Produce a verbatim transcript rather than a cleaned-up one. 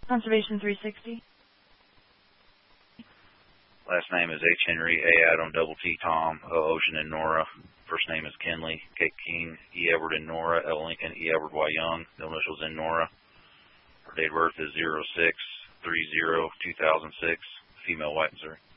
Conservation three sixty. Last name is H. Henry, A. Adam, double T. Tom, O. Ocean, and Nora. First name is Kenley, Kate King, E. Edward, and Nora, L. Lincoln, E. Edward, Y. Young. The initials in Nora. Her date of birth is zero six three zero two thousand six. Female, white, Missouri.